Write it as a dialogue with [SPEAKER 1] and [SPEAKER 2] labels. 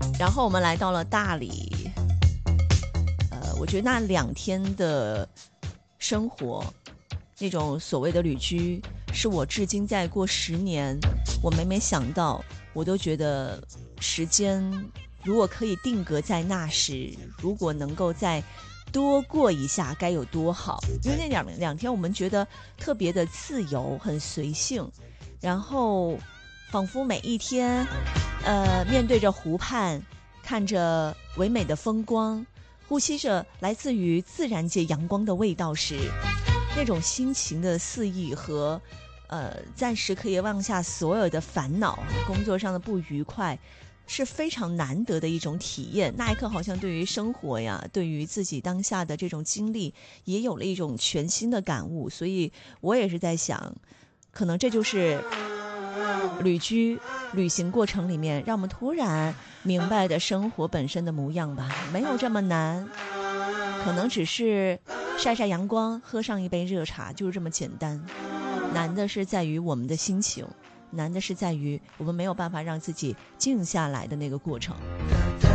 [SPEAKER 1] 然后我们来到了大理，我觉得那2天的生活，那种所谓的旅居，是我至今再过10年，我每每想到，我都觉得时间如果可以定格在那时，如果能够再多过一下，该有多好。因为那两天我们觉得特别的自由，很随性，然后仿佛每一天面对着湖畔，看着唯美的风光，呼吸着来自于自然界阳光的味道时，那种心情的肆意和暂时可以忘下所有的烦恼，工作上的不愉快，是非常难得的一种体验。那一刻好像对于生活呀，对于自己当下的这种经历也有了一种全新的感悟。所以我也是在想，可能这就是旅行过程里面让我们突然明白的生活本身的模样吧。没有这么难，可能只是晒晒阳光，喝上一杯热茶，就是这么简单。难的是在于我们的心情，难的是在于我们没有办法让自己静下来的那个过程。